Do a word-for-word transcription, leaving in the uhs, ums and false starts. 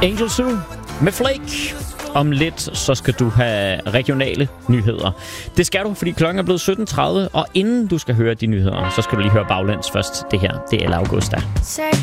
Angel Zoo med Flake. Om lidt, så skal du have regionale nyheder. Det skal du, fordi klokken er blevet sytten tredive, og inden du skal høre de nyheder, så skal du lige høre baglæns først. Det her, det er El Augusta. Circle